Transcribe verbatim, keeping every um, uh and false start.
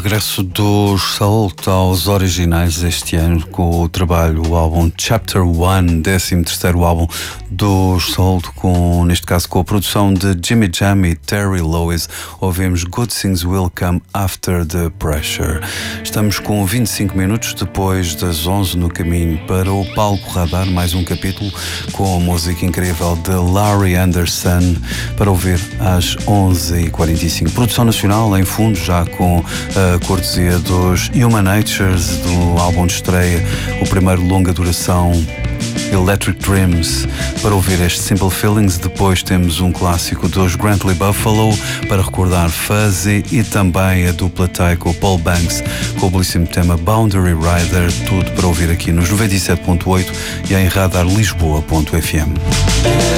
regresso dos Salt aos originais este ano com o trabalho, o álbum Chapter One, décimo terceiro álbum dos Salt, com, neste caso com a produção de Jimmy Jam e Terry Lewis. Ouvimos Good Things Will Come After the Pressure. Estamos com vinte e cinco minutos depois das onze no caminho para o Palco Radar, mais um capítulo com a música incrível de Laurie Anderson para ouvir às onze e quarenta e cinco. Produção nacional em fundo, já com a cortesia dos Human Natures, do álbum de estreia, o primeiro longa duração Electric Dreams, para ouvir este Simple Feelings. Depois temos um clássico dos Grantley Buffalo para recordar Fuzzy, e também a dupla Thai com o Paul Banks com o belíssimo tema Boundary Rider. Tudo para ouvir aqui nos noventa e sete ponto oito e em radar lisboa ponto f m.